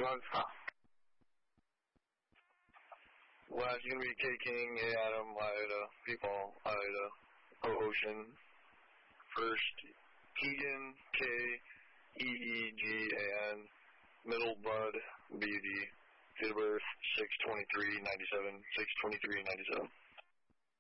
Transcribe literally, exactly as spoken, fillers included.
Last gonna be K King, A Adam, Iota, People, Iota, O Ocean. First, Keegan, K, E E G A N, Middle Bud, B D. Date of birth, six twenty-three ninety-seven, six twenty-three ninety-seven.